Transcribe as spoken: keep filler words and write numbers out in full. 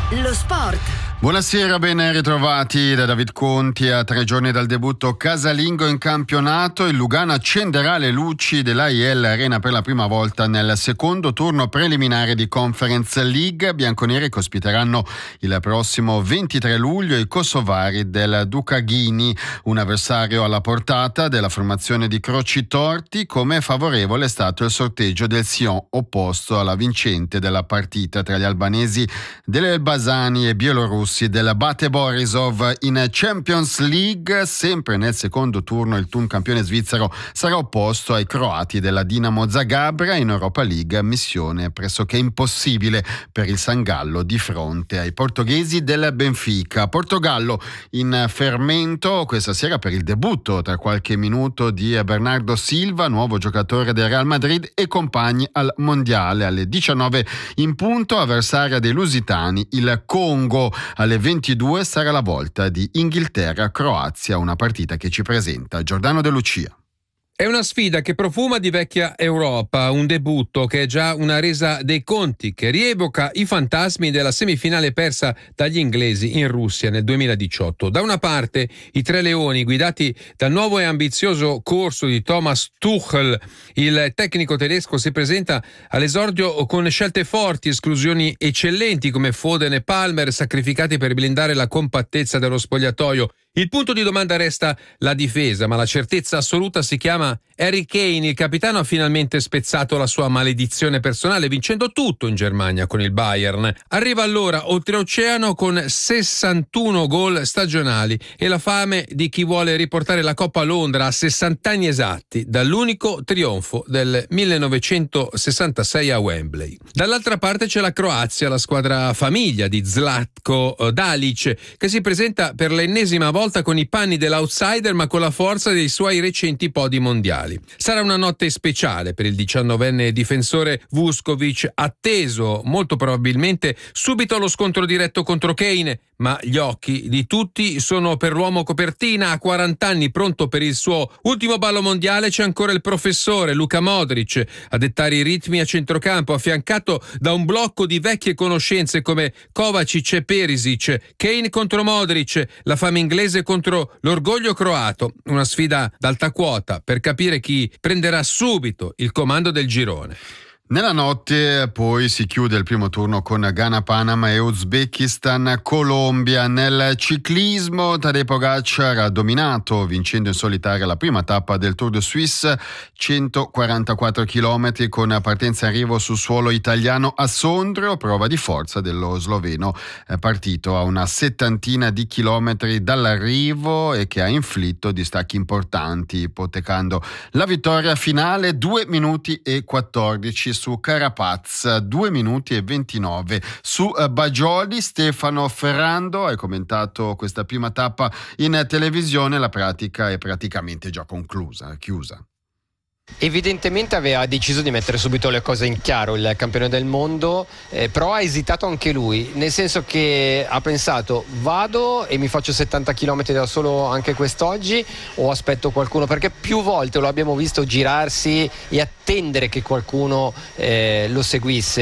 Lo sport. Buonasera, ben ritrovati da David Conti. A tre giorni dal debutto casalingo in campionato, il Lugano accenderà le luci dell'A I L Arena per la prima volta nel secondo turno preliminare di Conference League. Bianconeri che ospiteranno il prossimo ventitré luglio i kosovari del Dukaghini, un avversario alla portata della formazione di Croci Torti. Come favorevole è stato il sorteggio del Sion, opposto alla vincente della partita tra gli albanesi dell'Elbasani e bielorussi del Bate Borisov. In Champions League, sempre nel secondo turno, il Thun campione svizzero sarà opposto ai croati della Dinamo Zagabria. In Europa League, missione pressoché impossibile per il Sangallo di fronte ai portoghesi del Benfica. Portogallo in fermento questa sera per il debutto tra qualche minuto di Bernardo Silva, nuovo giocatore del Real Madrid e compagni al mondiale. Alle diciannove in punto, avversaria dei lusitani, il Congo. Alle ventidue sarà la volta di Inghilterra-Croazia, una partita che ci presenta Giordano De Lucia. È una sfida che profuma di vecchia Europa, un debutto che è già una resa dei conti, che rievoca i fantasmi della semifinale persa dagli inglesi in Russia nel duemiladiciotto. Da una parte i tre leoni guidati dal nuovo e ambizioso corso di Thomas Tuchel. Il tecnico tedesco si presenta all'esordio con scelte forti, esclusioni eccellenti come Foden e Palmer, sacrificati per blindare la compattezza dello spogliatoio. Il punto di domanda resta la difesa, ma la certezza assoluta si chiama Harry Kane. Il capitano ha finalmente spezzato la sua maledizione personale vincendo tutto in Germania con il Bayern. Arriva allora oltreoceano con sessantuno gol stagionali e la fame di chi vuole riportare la Coppa a Londra a sessanta anni esatti dall'unico trionfo del millenovecentosessantasei a Wembley. Dall'altra parte c'è la Croazia, la squadra famiglia di Zlatko Dalic, che si presenta per l'ennesima volta con i panni dell'outsider ma con la forza dei suoi recenti podi mondiali. Sarà una notte speciale per il diciannovenne difensore Vuskovic, atteso molto probabilmente subito allo scontro diretto contro Kane, ma gli occhi di tutti sono per l'uomo copertina. A quaranta anni, pronto per il suo ultimo ballo mondiale, c'è ancora il professore Luka Modric a dettare i ritmi a centrocampo, affiancato da un blocco di vecchie conoscenze come Kovacic e Perisic. Kane contro Modric, la fame inglese contro l'orgoglio croato, una sfida d'alta quota per capire chi prenderà subito il comando del girone. Nella notte poi si chiude il primo turno con Ghana, Panama e Uzbekistan, Colombia. Nel ciclismo Tadej Pogacar ha dominato vincendo in solitaria la prima tappa del Tour de Suisse, centoquarantaquattro chilometri con partenza e arrivo sul suolo italiano a Sondrio, prova di forza dello sloveno partito a una settantina di chilometri dall'arrivo e che ha inflitto distacchi importanti, ipotecando la vittoria finale. Due minuti e quattordici su Carapaz, due minuti e ventinove su Bagioli. Stefano Ferrando, hai commentato questa prima tappa in televisione, la pratica è praticamente già conclusa, chiusa. Evidentemente aveva deciso di mettere subito le cose in chiaro il campione del mondo, eh, però ha esitato anche lui, nel senso che ha pensato vado e mi faccio settanta chilometri da solo anche quest'oggi o aspetto qualcuno, perché più volte lo abbiamo visto girarsi e attendere che qualcuno eh, lo seguisse.